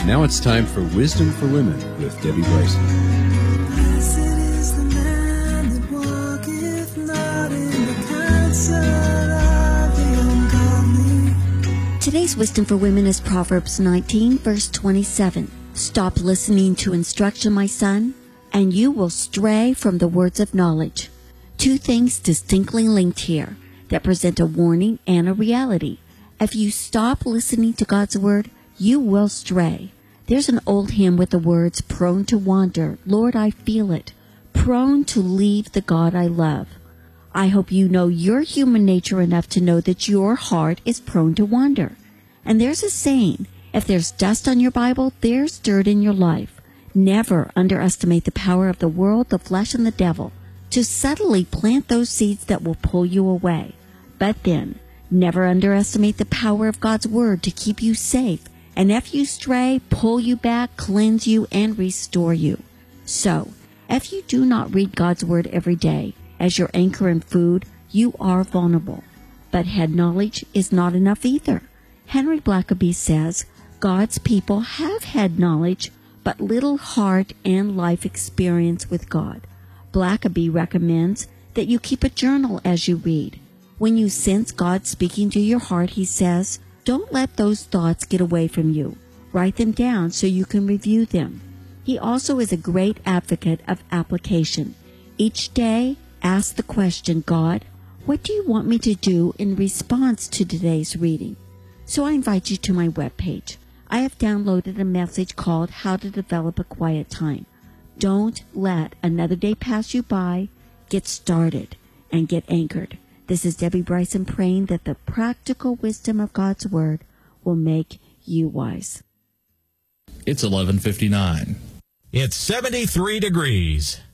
Now it's time for Wisdom for Women with Debbie Bryson. Blessed is the man that walketh not in the counsel of the ungodly. Today's Wisdom for Women is Proverbs 19, verse 27. Stop listening to instruction, my son, and you will stray from the words of knowledge. Two things distinctly linked here that present a warning and a reality. If you stop listening to God's word, you will stray. There's an old hymn with the words, prone to wander, Lord, I feel it, prone to leave the God I love. I hope you know your human nature enough to know that your heart is prone to wander. And there's a saying, if there's dust on your Bible, there's dirt in your life. Never underestimate the power of the world, the flesh, and the devil to subtly plant those seeds that will pull you away. But then, never underestimate the power of God's word to keep you safe. And if you stray, pull you back, cleanse you, and restore you. So, if you do not read God's word every day as your anchor and food, you are vulnerable. But head knowledge is not enough either. Henry Blackaby says, God's people have head knowledge, but little heart and life experience with God. Blackaby recommends that you keep a journal as you read. When you sense God speaking to your heart, he says, don't let those thoughts get away from you. Write them down so you can review them. He also is a great advocate of application. Each day, ask the question, God, what do you want me to do in response to today's reading? So I invite you to my webpage. I have downloaded a message called How to Develop a Quiet Time. Don't let another day pass you by. Get started and get anchored. This is Debbie Bryson praying that the practical wisdom of God's word will make you wise. It's 11:59. It's 73 degrees.